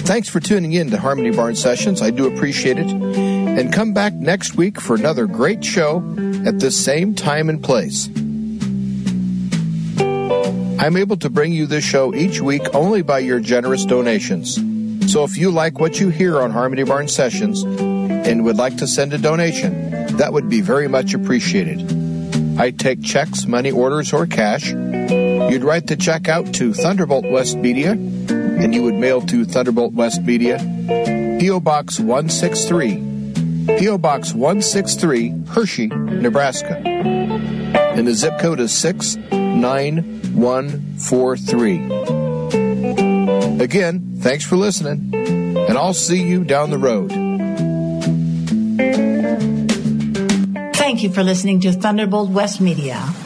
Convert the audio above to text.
Thanks for tuning in to Harmony Barn Sessions. I do appreciate it. And come back next week for another great show at this same time and place. I'm able to bring you this show each week only by your generous donations. So if you like what you hear on Harmony Barn Sessions and would like to send a donation, that would be very much appreciated. I take checks, money orders, or cash. You'd write the check out to Thunderbolt West Media, and you would mail to Thunderbolt West Media, P.O. Box 163, P.O. Box 163, Hershey, Nebraska. And the zip code is 69143. Again, thanks for listening, and I'll see you down the road. Thank you for listening to Thunderbolt West Media.